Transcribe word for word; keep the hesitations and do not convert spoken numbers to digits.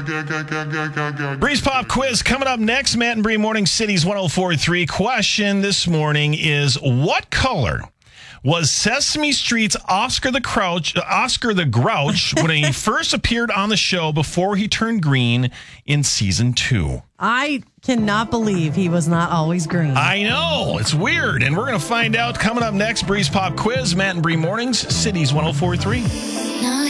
Breeze Pop quiz coming up next. Matt and Bree Morning City's one oh four point three. Question this morning is, what color was Sesame Street's Oscar the Grouch, Oscar the Grouch when he first appeared on the show before he turned green in season two? I cannot believe he was not always green. I know. It's weird. And we're going to find out coming up next. Breeze Pop quiz. Matt and Bree Mornings, City's one oh four point three.